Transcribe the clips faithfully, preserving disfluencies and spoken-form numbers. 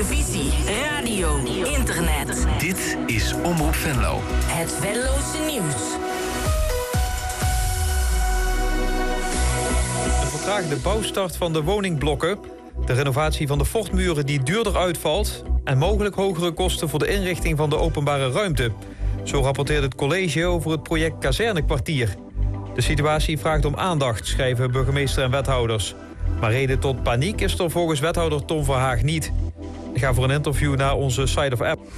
televisie, radio, internet. Dit is Omroep Venlo. Het Venlose nieuws. Een vertraagde bouwstart van de woningblokken, de renovatie van de fortmuren die duurder uitvalt en mogelijk hogere kosten voor de inrichting van de openbare ruimte. Zo rapporteert het college over het project Kazernekwartier. De situatie vraagt om aandacht, schrijven burgemeester en wethouders. Maar reden tot paniek is er volgens wethouder Tom Verhaag niet. Ik ga voor een interview naar onze site of app.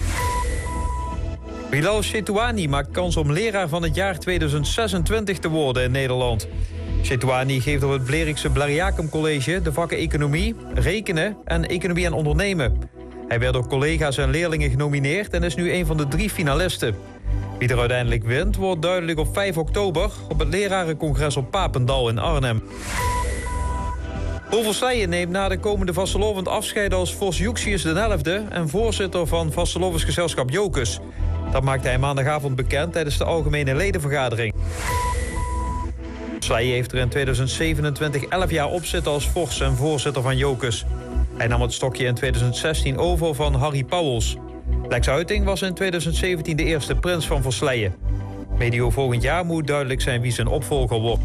Bilal Chetouani maakt kans om leraar van het jaar tweeduizend zesentwintig te worden in Nederland. Chetouani geeft op het Blerikse Blariacum College de vakken economie, rekenen en economie en ondernemen. Hij werd door collega's en leerlingen genomineerd en is nu een van de drie finalisten. Wie er uiteindelijk wint, wordt duidelijk op vijf oktober op het lerarencongres op Papendal in Arnhem. Paul Versleijen neemt na de komende vastelovend afscheid als Vos Juxius de elfde en voorzitter van vastelovensgezelschap Jokus. Dat maakte hij maandagavond bekend tijdens de algemene ledenvergadering. Versleijen heeft er in tweeduizend zevenentwintig elf jaar op zitten als Vos en voorzitter van Jokus. Hij nam het stokje in tweeduizend zestien over van Harry Pauwels. Lex Uiting was in tweeduizend zeventien de eerste prins van Versleijen. Medio volgend jaar moet duidelijk zijn wie zijn opvolger wordt.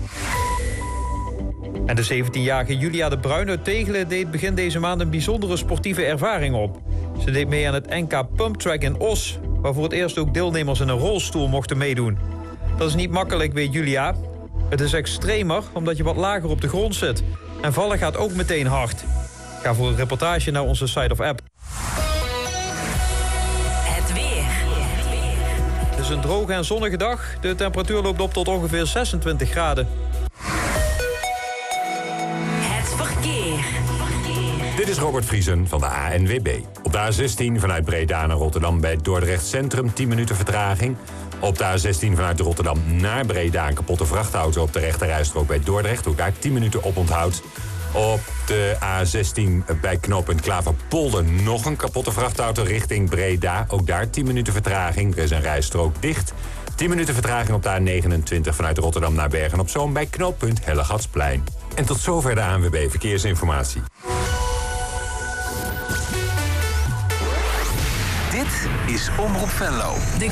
En de zeventienjarige Julia de Bruin uit Tegelen deed begin deze maand een bijzondere sportieve ervaring op. Ze deed mee aan het N K Pumptrack in Os, waar voor het eerst ook deelnemers in een rolstoel mochten meedoen. Dat is niet makkelijk, weet Julia. Het is extremer omdat je wat lager op de grond zit. En vallen gaat ook meteen hard. Ga voor een reportage naar onze site of app. Het weer. Het is een droge en zonnige dag. De temperatuur loopt op tot ongeveer zesentwintig graden. Het verkeer. Dit is Robert Vriesen van de A N W B. Op de A zestien vanuit Breda naar Rotterdam bij Dordrecht Centrum tien minuten vertraging. Op de A zestien vanuit Rotterdam naar Breda een kapotte vrachtauto op de rechterrijstrook bij Dordrecht. Ook daar tien minuten oponthoud. Op de A zestien bij knooppunt Klaverpolder nog een kapotte vrachtauto richting Breda. Ook daar tien minuten vertraging. Er is een rijstrook dicht. tien minuten vertraging op de A negenentwintig vanuit Rotterdam naar Bergen op Zoom bij knooppunt Hellegatsplein. En tot zover de A N W B Verkeersinformatie. Dit is Omroep Venlo. De